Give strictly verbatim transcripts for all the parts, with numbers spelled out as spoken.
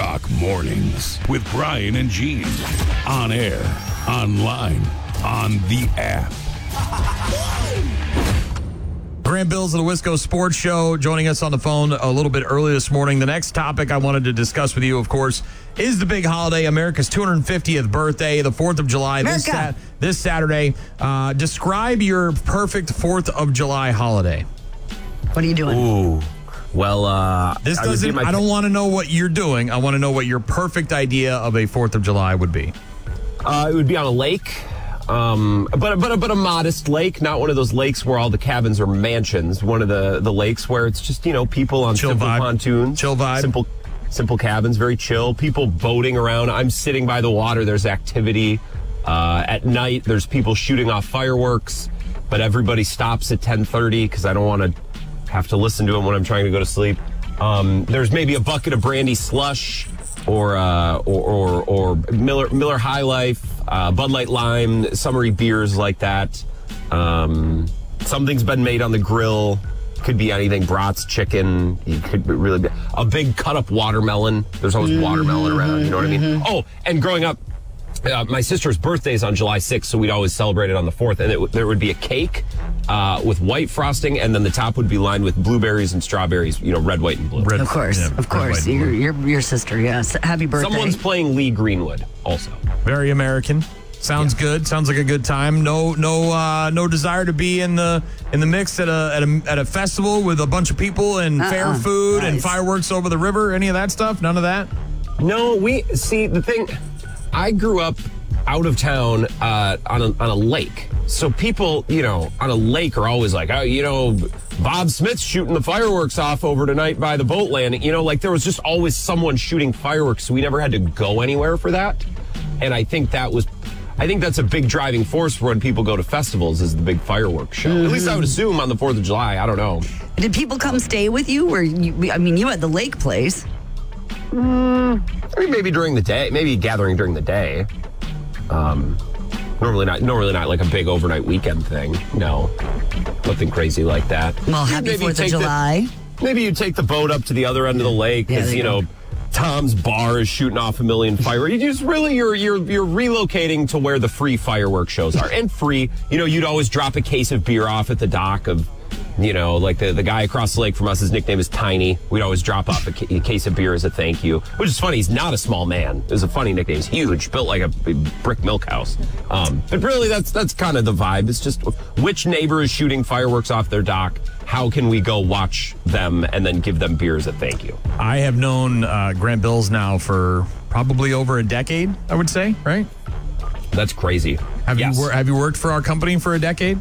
Rock Mornings with Brian and Gene. On air, online, on the app. Grant Bills of the Wisco Sports Show joining us on the phone a little bit early this morning. The next topic I wanted to discuss with you, of course, is the big holiday, America's two hundred fiftieth birthday, the fourth of July, this, sat- this Saturday. Uh, describe your perfect fourth of July holiday. What are you doing? Ooh. Well, uh... This doesn't... I, I don't want to know what you're doing. I want to know what your perfect idea of a fourth of July would be. Uh, it would be on a lake. Um, but but but a modest lake, not one of those lakes where all the cabins are mansions. One of the, the lakes where it's just, you know, people on chill simple vibe. pontoons, chill vibe, simple simple cabins, very chill. People boating around. I'm sitting by the water. There's activity uh, at night. There's people shooting off fireworks, but everybody stops at ten thirty because I don't want to have to listen to them when I'm trying to go to sleep. Um, there's maybe a bucket of brandy slush. Or, uh, or or or Miller Miller High Life, uh, Bud Light Lime, summery beers like that. Um, something's been made on the grill. Could be anything. Brats, chicken. You could really be a big cut up watermelon. There's always mm-hmm, watermelon around. You know what mm-hmm. I mean? Oh, and growing up, uh, my sister's birthday is on July sixth, so we'd always celebrate it on the fourth. And it, there would be a cake uh, with white frosting, and then the top would be lined with blueberries and strawberries, you know, red, white, and blue. Red, of course, yeah, of course. Red, your, your, your sister, yes. Happy birthday. Someone's playing Lee Greenwood also. Very American. Sounds yeah. good. Sounds like a good time. No, no, uh, no desire to be in the in the mix at a at a, at a festival with a bunch of people and uh-uh. fair food nice. and fireworks over the river. Any of that stuff? None of that. No, we see the thing. I grew up out of town uh, on a, on a lake. So people, you know, on a lake are always like, oh, you know, Bob Smith's shooting the fireworks off over tonight by the boat landing. You know, like there was just always someone shooting fireworks. So we never had to go anywhere for that. And I think that was, I think that's a big driving force for when people go to festivals is the big fireworks show. Mm-hmm. At least I would assume on the fourth of July. I don't know. Did people come stay with you? Or you, I mean, you had the lake place. Mm, I mean, maybe during the day, maybe gathering during the day. Um, normally not, normally not like a big overnight weekend thing. No, nothing crazy like that. Well, happy maybe fourth of July. The, maybe you take the boat up to the other end of the lake because, yeah, you know, Tom's bar is shooting off a million fireworks. You just really, you're, you're, you're relocating to where the free fireworks shows are. And free, you know, you'd always drop a case of beer off at the dock of, you know, like the, the guy across the lake from us, his nickname is Tiny. We'd always drop off a, ca- a case of beer as a thank you, which is funny. He's not a small man. It's a funny nickname. He's huge, built like a big brick milk house. Um, but really, that's that's kind of the vibe. It's just which neighbor is shooting fireworks off their dock? How can we go watch them and then give them beer as a thank you? I have known uh, Grant Bills now for probably over a decade, I would say, right? That's crazy. Have, yes. you, wor- have you worked for our company for a decade?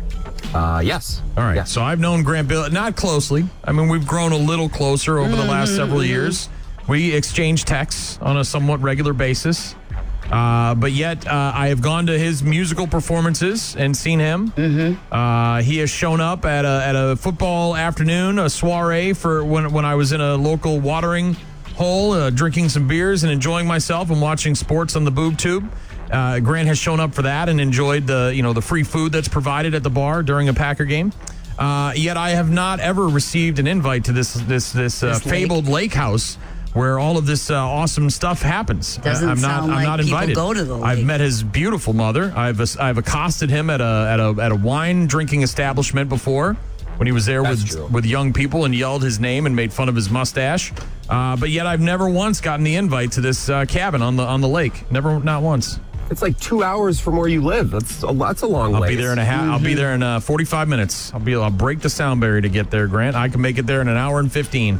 Uh, yes. All right. Yes. So I've known Grant Bill, not closely. I mean, we've grown a little closer over mm-hmm. the last several years. We exchange texts on a somewhat regular basis. Uh, but yet, uh, I have gone to his musical performances and seen him. Mm-hmm. Uh, he has shown up at a at a football afternoon, a soiree for when when I was in a local watering hole, uh, drinking some beers and enjoying myself and watching sports on the boob tube. Uh, Grant has shown up for that and enjoyed the, you know, the free food that's provided at the bar during a Packer game. Uh, yet I have not ever received an invite to this this this, uh, this lake. fabled lake house where all of this uh, awesome stuff happens. Doesn't I'm not, sound I'm like not people invited. go to the lake. I've met his beautiful mother. I've I've accosted him at a at a at a wine drinking establishment before when he was there That's with true. with young people and yelled his name and made fun of his mustache. Uh, but yet I've never once gotten the invite to this uh, cabin on the on the lake. Never, not once. It's like two hours from where you live. That's a, that's a long way. I'll ways. be there in a half. Mm-hmm. I'll be there in uh, forty-five minutes. I'll be. I'll break the sound barrier to get there, Grant. I can make it there in an hour and fifteen.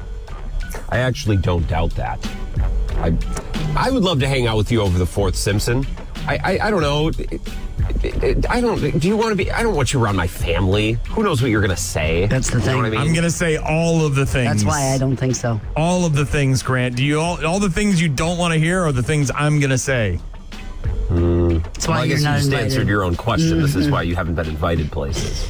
I actually don't doubt that. I I would love to hang out with you over the fourth Simpson. I I, I don't know. It, it, it, I don't. Do you want to be? I don't want you around my family. Who knows what you're gonna say? That's the you thing. Know what I mean? I'm gonna say all of the things. That's why I don't think so. All of the things, Grant. Do you all all the things you don't want to hear are the things I'm gonna say? Mm. That's why well, I you're guess not you just invited. answered your own question. Mm-hmm. This is why you haven't been invited places.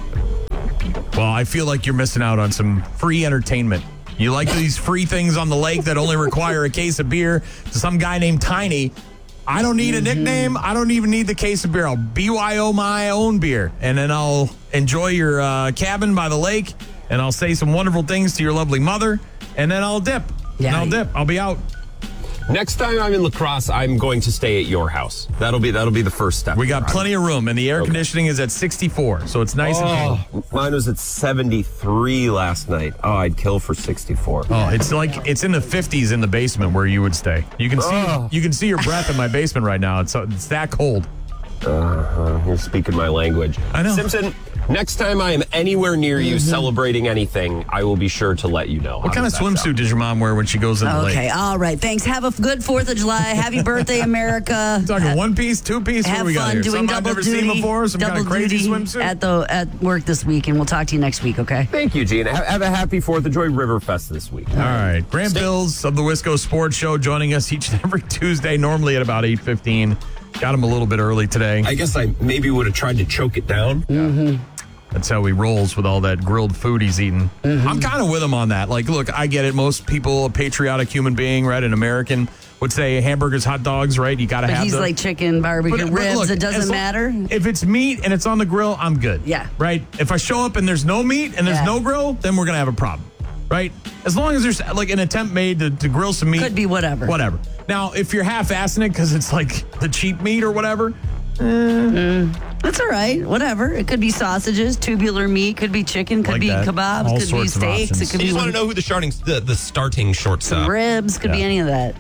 Well, I feel like you're missing out on some free entertainment. You like these free things on the lake that only require a case of beer to some guy named Tiny. I don't need a nickname. I don't even need the case of beer. I'll B Y O my own beer, and then I'll enjoy your uh, cabin by the lake, and I'll say some wonderful things to your lovely mother, and then I'll dip. Yeah, and I'll dip. I'll be out. Next time I'm in La Crosse, I'm going to stay at your house. That'll be that'll be the first step. We got plenty of room, and the air okay. conditioning is at sixty-four, so it's nice oh, and cool. Mine was at seventy-three last night. Oh, I'd kill for sixty-four. Oh, it's like it's in the fifties in the basement where you would stay. You can see oh. you can see your breath in my basement right now. It's it's that cold. Uh, you're speaking my language. I know. Simpson, next time I am anywhere near you mm-hmm. celebrating anything, I will be sure to let you know. What kind of swimsuit sound? Does your mom wear when she goes in the lake? Okay, all right. Thanks. Have a good fourth of July. Happy birthday, America. I'm talking uh, one piece, two piece? Have what do we fun got here? doing Something double I've never duty, seen before? Some kind of crazy swimsuit? At, the, at work this week, and we'll talk to you next week, okay? Thank you, Gene. Have, have a happy fourth. Enjoy Riverfest this week. All right. Grant Stay- Bills of the Wisco Sports Show joining us each and every Tuesday, normally at about eight fifteen. Got him a little bit early today. I guess I maybe would have tried to choke it down. Mm-hmm. That's how he rolls with all that grilled food he's eating. Mm-hmm. I'm kind of with him on that. Like, look, I get it. Most people, a patriotic human being, right, an American, would say hamburgers, hot dogs, right? You got to have them. But he's like chicken, barbecue, but, ribs. But look, it doesn't matter. If it's meat and it's on the grill, I'm good. Yeah. Right? If I show up and there's no meat and there's yeah. no grill, then we're going to have a problem. Right? As long as there's like an attempt made to, to grill some meat. Could be whatever. Whatever. Now, if you're half-assing it because it's like the cheap meat or whatever. Eh. Mm, that's all right. Whatever. It could be sausages, tubular meat, could be chicken, could like be that. kebabs, all could be steaks. It could you be just want to know who the starting the, the starting shortstop. Ribs, could yeah. be any of that.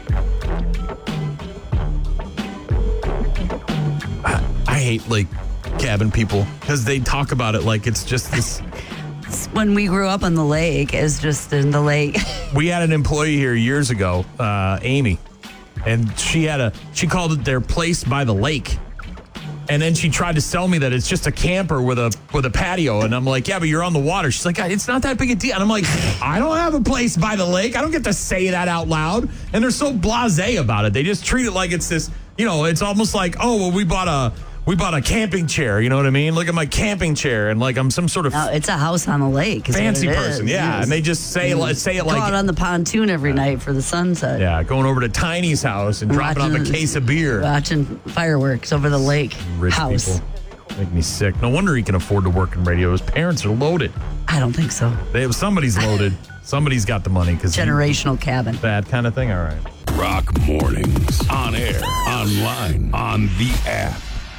I, I hate like cabin people because they talk about it like it's just this. When we grew up on the lake, it's just in the lake. We had an employee here years ago, uh, Amy, and she had a she called it their place by the lake. And then she tried to sell me that it's just a camper with a with a patio. And I'm like, yeah, but you're on the water. She's like, it's not that big a deal. And I'm like, I don't have a place by the lake. I don't get to say that out loud. And they're so blasé about it. They just treat it like it's this, you know, it's almost like, oh, well, we bought a we bought a camping chair. You know what I mean? Look at my camping chair. And like I'm some sort of no, it's a house on the lake. Fancy person. Is. Yeah. And they just say, mm. say it Go like. Go out on the pontoon every night for the sunset. Yeah. Going over to Tiny's house and dropping off a case of beer. Watching fireworks over the lake Rich house. People. Make me sick. No wonder he can afford to work in radio. His parents are loaded. I don't think so. They have somebody's loaded. Somebody's got the money. Cause generational he, cabin. That kind of thing. All right. Rock Mornings. On air, online, on the app.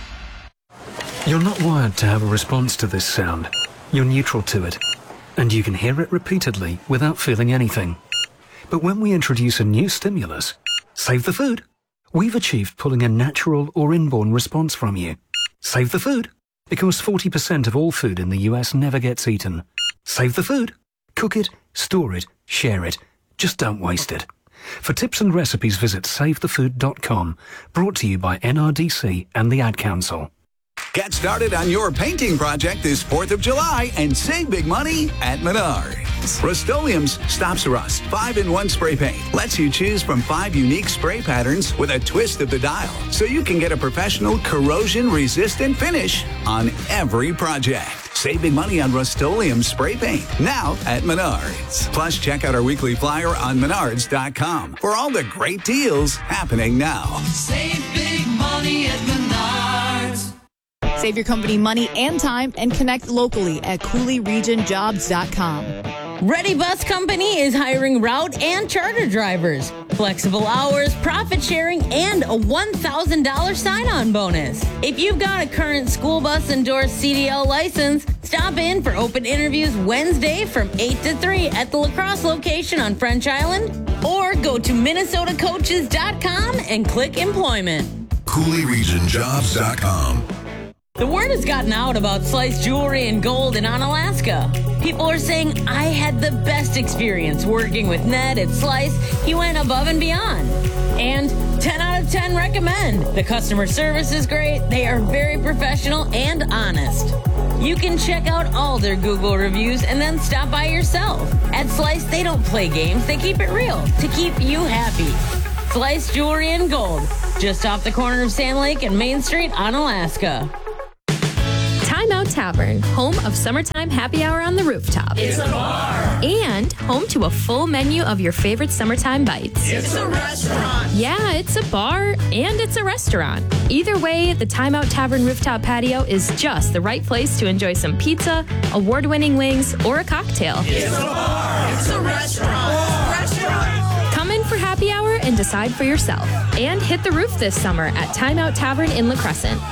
You're not wired to have a response to this sound. You're neutral to it, and you can hear it repeatedly without feeling anything. But when we introduce a new stimulus, save the food, we've achieved pulling a natural or inborn response from you. Save the food, because forty percent of all food in the U S never gets eaten. Save the food. Cook it, store it, share it. Just don't waste it. For tips and recipes, visit save the food dot com. Brought to you by N R D C and the Ad Council. Get started on your painting project this fourth of July and save big money at Menards. Rust-Oleum's Stops Rust five in one spray paint lets you choose from five unique spray patterns with a twist of the dial, so you can get a professional corrosion-resistant finish on every project. Save big money on Rust-Oleum spray paint now at Menards. Plus, check out our weekly flyer on menards dot com for all the great deals happening now. Save big money at Menards. Save your company money and time and connect locally at Cooley Region Jobs dot com. Ready Bus Company is hiring route and charter drivers. Flexible hours, profit sharing, and a one thousand dollars sign-on bonus. If you've got a current school bus endorsed C D L license, stop in for open interviews Wednesday from eight to three at the La Crosse location on French Island, or go to minnesota coaches dot com and click employment. Cooley Region Jobs dot com. The word has gotten out about Slice Jewelry and Gold in Onalaska. People are saying, I had the best experience working with Ned at Slice. He went above and beyond. And ten out of ten recommend. The customer service is great. They are very professional and honest. You can check out all their Google reviews and then stop by yourself. At Slice, they don't play games. They keep it real to keep you happy. Slice Jewelry and Gold, just off the corner of Sand Lake and Main Street, Onalaska. Time Out Tavern, home of summertime happy hour on the rooftop. It's a bar. And home to a full menu of your favorite summertime bites. It's a restaurant. Yeah, it's a bar and it's a restaurant. Either way, the Time Out Tavern rooftop patio is just the right place to enjoy some pizza, award-winning wings, or a cocktail. It's a bar. It's a restaurant. It's a restaurant. Come in for happy hour and decide for yourself. And hit the roof this summer at Time Out Tavern in La Crescent.